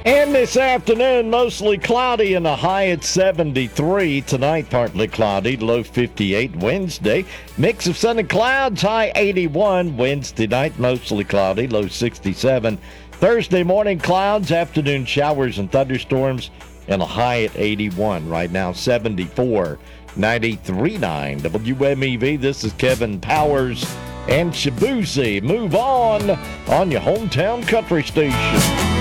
And this afternoon, mostly cloudy and a high at 73. Tonight, partly cloudy, low 58. Wednesday, mix of sun and clouds, high 81. Wednesday night, mostly cloudy, low 67. Thursday morning, clouds, afternoon showers and thunderstorms, and a high at 81. Right now, 74. 93.9 WMEV. This is Kevin Powers and Shabuzi. Move on your hometown country station.